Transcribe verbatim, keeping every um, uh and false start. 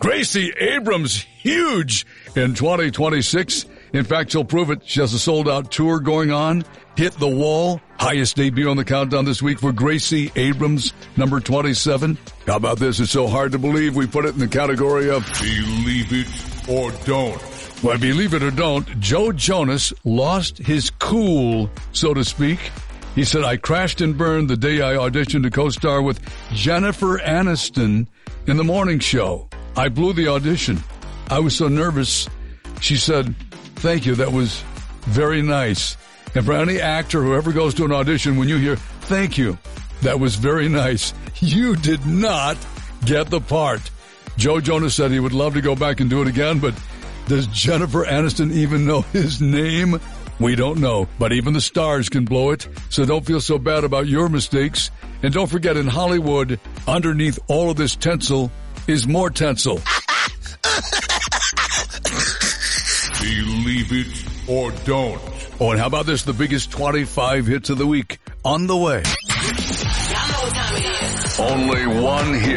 Gracie Abrams, huge in twenty twenty-six. In fact, she'll prove it. She has a sold-out tour going on. Hit the Wall. Highest debut on the countdown this week for Gracie Abrams, number twenty-seven. How about this? It's so hard to believe we put it in the category of Believe It or Don't. Well, believe it or don't, Joe Jonas lost his cool, so to speak. He said, I crashed and burned the day I auditioned to co-star with Jennifer Aniston in the morning show. I blew the audition. I was so nervous. She said, thank you. That was very nice. And for any actor who ever goes to an audition, when you hear, thank you, that was very nice, you did not get the part. Joe Jonas said he would love to go back and do it again, but does Jennifer Aniston even know his name? We don't know, but even the stars can blow it, so don't feel so bad about your mistakes. And don't forget, in Hollywood, underneath all of this tinsel is more tinsel. Believe it or don't. Oh, and how about this? The biggest twenty-five hits of the week on the way. Only one hit.